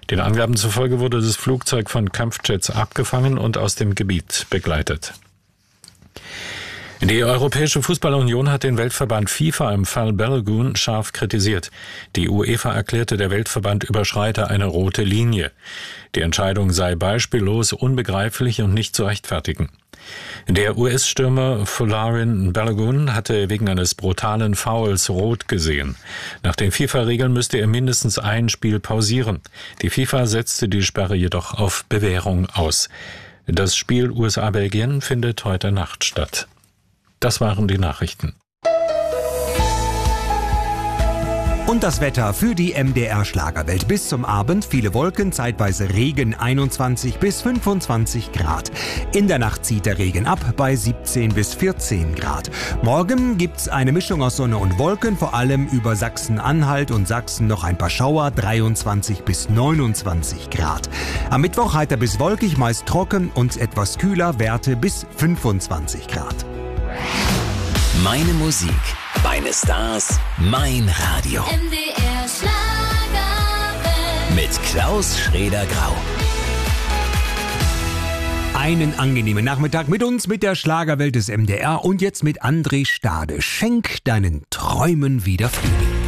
Den Angaben zufolge wurde das Flugzeug von Kampfjets abgefangen und aus dem Gebiet begleitet. Die Europäische Fußballunion hat den Weltverband FIFA im Fall Balogun scharf kritisiert. Die UEFA erklärte, der Weltverband überschreite eine rote Linie. Die Entscheidung sei beispiellos, unbegreiflich und nicht zu rechtfertigen. Der US-Stürmer Folarin Balogun hatte wegen eines brutalen Fouls rot gesehen. Nach den FIFA-Regeln müsste er mindestens ein Spiel pausieren. Die FIFA setzte die Sperre jedoch auf Bewährung aus. Das Spiel USA-Belgien findet heute Nacht statt. Das waren die Nachrichten. Und das Wetter für die MDR Schlagerwelt. Bis zum Abend viele Wolken, zeitweise Regen, 21 bis 25 Grad. In der Nacht zieht der Regen ab bei 17 bis 14 Grad. Morgen gibt's eine Mischung aus Sonne und Wolken, vor allem über Sachsen-Anhalt und Sachsen noch ein paar Schauer, 23 bis 29 Grad. Am Mittwoch heiter bis wolkig, meist trocken und etwas kühler, Werte bis 25 Grad. Meine Musik, meine Stars, mein Radio. MDR Schlagerwelt. Mit Klaus Schrader-Grau. Einen angenehmen Nachmittag mit uns, mit der Schlagerwelt des MDR und jetzt mit André Stade. Schenk deinen Träumen wieder Frühling.